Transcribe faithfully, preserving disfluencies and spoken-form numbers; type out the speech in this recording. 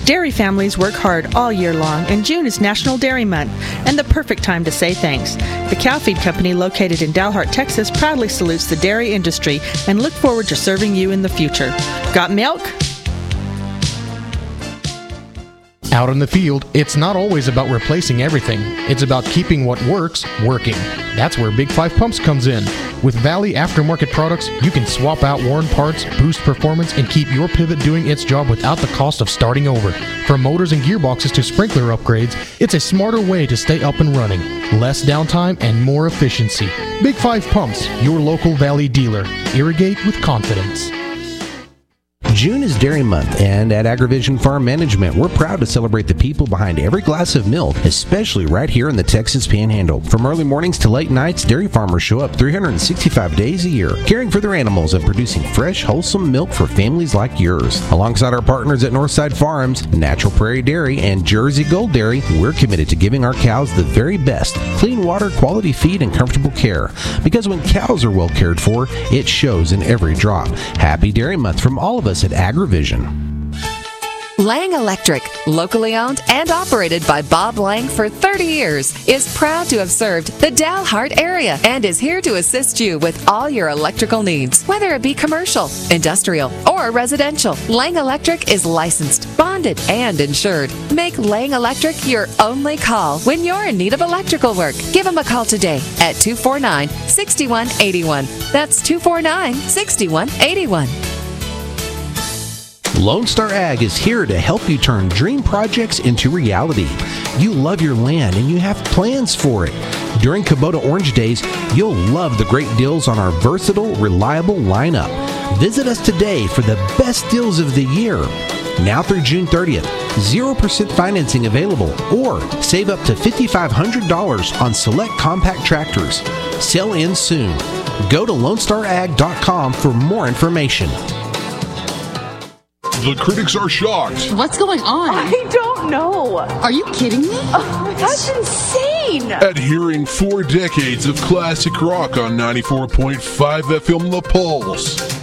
Dairy families work hard all year long, and June is National Dairy Month, and the perfect time to say thanks. The Cow Feed Company, located in Dalhart, Texas, proudly salutes the dairy industry and look forward to serving you in the future. Got milk? Out in the field, it's not always about replacing everything. It's about keeping what works, working. That's where Big Five Pumps comes in. With Valley Aftermarket products, you can swap out worn parts, boost performance, and keep your pivot doing its job without the cost of starting over. From motors and gearboxes to sprinkler upgrades, it's a smarter way to stay up and running. Less downtime and more efficiency. Big Five Pumps, your local Valley dealer. Irrigate with confidence. June is Dairy Month, and at AgriVision Farm Management, we're proud to celebrate the people behind every glass of milk, especially right here in the Texas Panhandle. From early mornings to late nights, dairy farmers show up three hundred sixty-five days a year, caring for their animals and producing fresh, wholesome milk for families like yours. Alongside our partners at Northside Farms, Natural Prairie Dairy, and Jersey Gold Dairy, we're committed to giving our cows the very best: clean water, quality feed, and comfortable care. Because when cows are well cared for, it shows in every drop. Happy Dairy Month from all of us at AgriVision. Lang Electric, locally owned and operated by Bob Lang for thirty years, is proud to have served the Dalhart area and is here to assist you with all your electrical needs, whether it be commercial, industrial, or residential. Lang Electric is licensed, bonded, and insured. Make Lang Electric your only call when you're in need of electrical work. Give them a call today at two four nine, six one eight one. That's two four nine, six one eight one. Lone Star Ag is here to help you turn dream projects into reality. You love your land and you have plans for it. During Kubota Orange Days, you'll love the great deals on our versatile, reliable lineup. Visit us today for the best deals of the year. Now through June thirtieth, zero percent financing available, or save up to five thousand five hundred dollars on select compact tractors. Sell in soon. Go to lone star ag dot com for more information. The critics are shocked. What's going on? I don't know. Are you kidding me? Oh, that's insane. At hearing four decades of classic rock on ninety-four point five F M The Pulse.